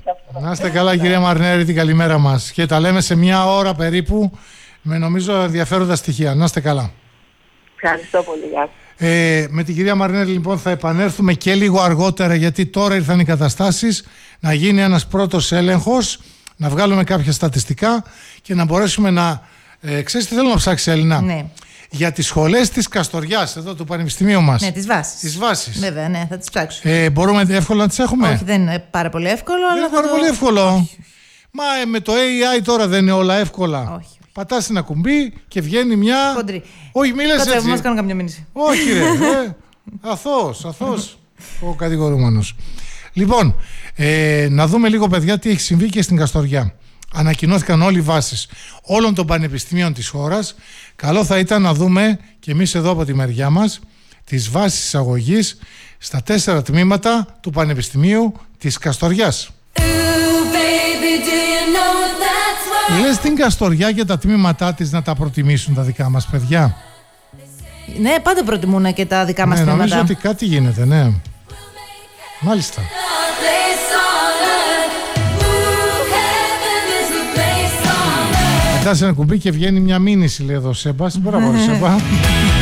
αυτό. Να είστε καλά, κυρία Μαρινέρη, την καλημέρα μας. Και τα λέμε σε μια ώρα περίπου, με νομίζω ενδιαφέροντα στοιχεία. Να είστε καλά. Ευχαριστώ πολύ, γεια σας. Με την κυρία Μαρινέρη λοιπόν θα επανέλθουμε και λίγο αργότερα, γιατί τώρα ήρθαν οι καταστάσεις, να γίνει ένας πρώτος έλεγχος, να βγάλουμε κάποια στατιστικά και να μπορέσουμε να... ξέρεις τι θέλω να ψάξει, Έλληνα? Ναι. Για τις σχολές της Καστοριάς, εδώ του Πανεπιστημίου μας. Ναι, τις βάσεις. Τις βάσεις. Βέβαια, ναι, θα τις ψάξω. Μπορούμε εύκολα να τις έχουμε? Όχι, δεν είναι πάρα πολύ εύκολο. Δεν αλλά είναι πάρα πολύ εύκολο. Όχι. Μα με το AI τώρα δεν είναι όλα εύκολα. Όχι. Πατάς ένα κουμπί και βγαίνει μια... Χοντρή. Όχι, μη λες Κάτσε, έτσι. μας κάνουν καμιά μήνυση. Όχι ρε. Αθώος ο κατηγορούμενος. Λοιπόν, να δούμε λίγο, παιδιά, τι έχει συμβεί και στην Καστοριά. Ανακοινώθηκαν όλοι οι βάσεις όλων των πανεπιστημίων της χώρας. Καλό θα ήταν να δούμε και εμείς εδώ από τη μεριά μας τις βάσεις εισαγωγής στα 4 τμήματα του Πανεπιστημίου της Καστοριάς. Λες την Καστοριά και τα τμήματά της να τα προτιμήσουν τα δικά μας παιδιά? Ναι, πάντα προτιμούν και τα δικά μας τμήματα. Νομίζω ότι κάτι γίνεται, ναι. Μάλιστα. Πετάς ένα κουμπί και βγαίνει μια μήνυση, λέει εδώ Σέμπα. Μπράβο, Σέμπα.